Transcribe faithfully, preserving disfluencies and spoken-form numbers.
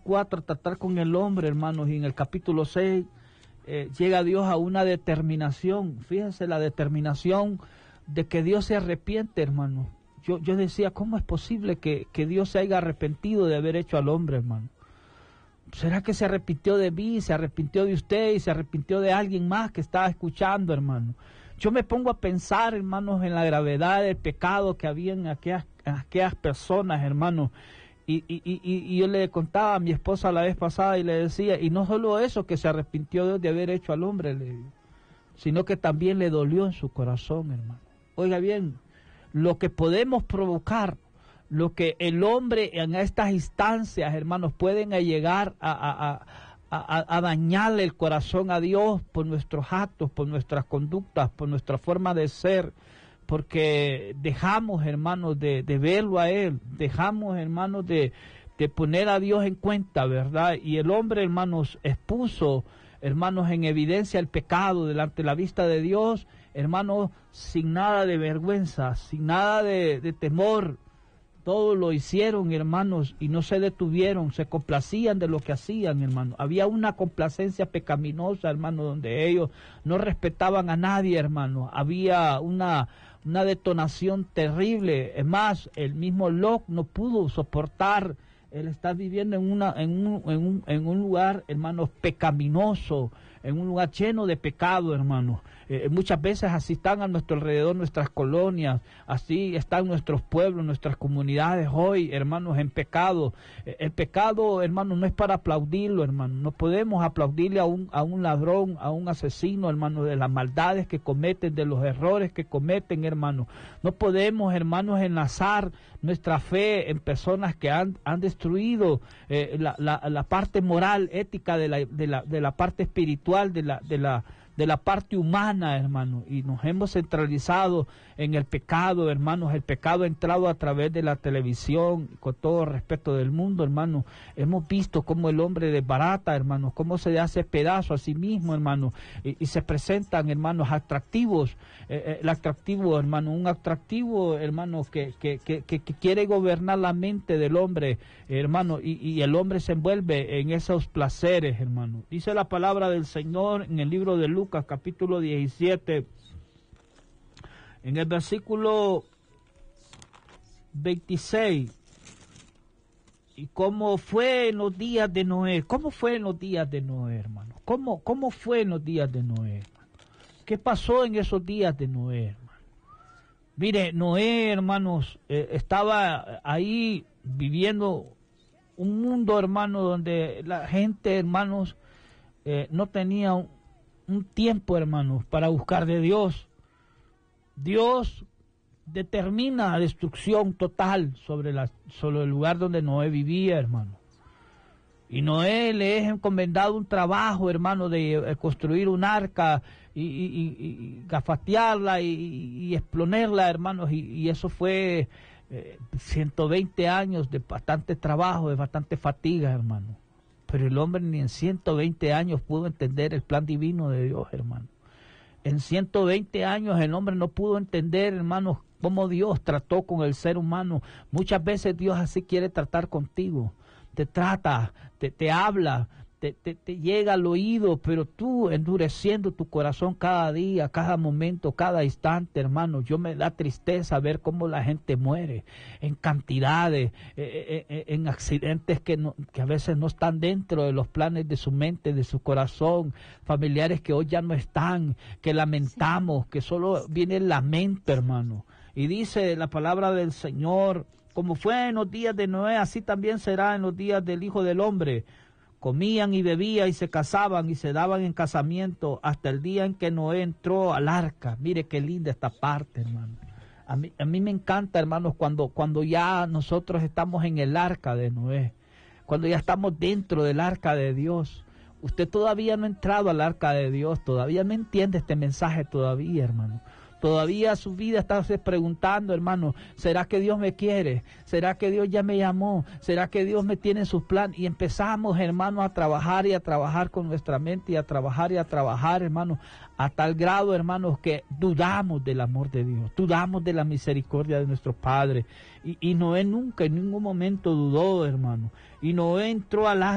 cuatro a tratar con el hombre, hermanos, y en el capítulo seis eh, llega Dios a una determinación. Fíjense la determinación de que Dios se arrepiente, hermanos. Yo, yo decía, ¿cómo es posible que, que Dios se haya arrepentido de haber hecho al hombre, hermano? ¿Será que se arrepintió de mí, se arrepintió de usted y se arrepintió de alguien más que estaba escuchando, hermano? Yo me pongo a pensar, hermanos, en la gravedad del pecado que había en aquellas, en aquellas personas, hermanos. Y, y, y, y yo le contaba a mi esposa la vez pasada y le decía, y no solo eso, que se arrepintió de haber hecho al hombre, le digo, sino que también le dolió en su corazón, hermano. Oiga bien, lo que podemos provocar, lo que el hombre en estas instancias, hermanos, pueden llegar a, a, a, a, a dañarle el corazón a Dios por nuestros actos, por nuestras conductas, por nuestra forma de ser, porque dejamos, hermanos, de, de verlo a Él, dejamos, hermanos, de, de poner a Dios en cuenta, ¿verdad? Y el hombre, hermanos, expuso, hermanos, en evidencia el pecado delante de la vista de Dios, hermanos, sin nada de vergüenza, sin nada de, de temor. Todos lo hicieron, hermanos, y no se detuvieron, se complacían de lo que hacían, hermanos. Había una complacencia pecaminosa, hermanos, donde ellos no respetaban a nadie, hermanos. Había una, una detonación terrible. Es más, el mismo Lot no pudo soportar el estar viviendo en, una, en, un, en, un, en un lugar, hermanos, pecaminoso, en un lugar lleno de pecado, hermanos. Eh, muchas veces así están a nuestro alrededor nuestras colonias, así están nuestros pueblos, nuestras comunidades hoy, hermanos, en pecado. Eh, el pecado, hermanos, no es para aplaudirlo, hermanos. No podemos aplaudirle a un, a un ladrón, a un asesino, hermanos, de las maldades que cometen, de los errores que cometen, hermanos. No podemos, hermanos, enlazar nuestra fe en personas que han, han destruido eh, la, la, la parte moral, ética de la, de la, de la parte espiritual, de la, de la de la parte humana, hermanos, y nos hemos centralizado en el pecado, hermanos. El pecado ha entrado a través de la televisión, con todo respeto del mundo, hermanos. Hemos visto cómo el hombre desbarata, hermanos, cómo se hace pedazo a sí mismo, hermanos, y, y se presentan, hermanos, atractivos, eh, eh, el atractivo, hermano, un atractivo, hermano, que, que, que, que, que quiere gobernar la mente del hombre, hermano, y, y el hombre se envuelve en esos placeres, hermano. Dice la palabra del Señor en el libro de Lucas, capítulo diecisiete, en el versículo veintiséis, y cómo fue en los días de Noé. ¿Cómo fue en los días de Noé, hermano? ¿Cómo, cómo fue en los días de Noé, hermano? ¿Qué pasó en esos días de Noé, hermano? Mire, Noé, hermanos, eh, estaba ahí viviendo un mundo, hermano, donde la gente, hermanos, eh, no tenía un, un tiempo, hermanos, para buscar de Dios. Dios determina la destrucción total sobre, la, sobre el lugar donde Noé vivía, hermano. Y Noé le es encomendado un trabajo, hermano, de eh, construir un arca y, y, y, y gafatearla y, y exponerla, hermanos, y, y eso fue eh, ciento veinte años de bastante trabajo, de bastante fatiga, hermano. Pero el hombre ni en ciento veinte años pudo entender el plan divino de Dios, hermano. En ciento veinte años el hombre no pudo entender, hermanos, cómo Dios trató con el ser humano. Muchas veces Dios así quiere tratar contigo. Te trata, te, te habla, te, te, te llega al oído, pero tú endureciendo tu corazón cada día, cada momento, cada instante, hermano. Yo me da tristeza ver cómo la gente muere en cantidades, eh, eh, en accidentes que, no, que a veces no están dentro de los planes de su mente, de su corazón, familiares que hoy ya no están, que lamentamos, que solo viene el lamento, hermano. Y dice la palabra del Señor: como fue en los días de Noé, así también será en los días del Hijo del Hombre. Comían y bebían y se casaban y se daban en casamiento hasta el día en que Noé entró al arca. Mire qué linda esta parte, hermano. A mí, a mí me encanta, hermanos, cuando, cuando ya nosotros estamos en el arca de Noé, cuando ya estamos dentro del arca de Dios. Usted todavía no ha entrado al arca de Dios, todavía no entiende este mensaje todavía, hermano. Todavía su vida está preguntando, hermano, ¿será que Dios me quiere? ¿Será que Dios ya me llamó? ¿Será que Dios me tiene en sus planes? Y empezamos, hermano, a trabajar y a trabajar con nuestra mente y a trabajar y a trabajar, hermano, a tal grado, hermanos, que dudamos del amor de Dios, dudamos de la misericordia de nuestro Padre. Y, y Noé nunca, en ningún momento dudó, hermano. Y Noé entró al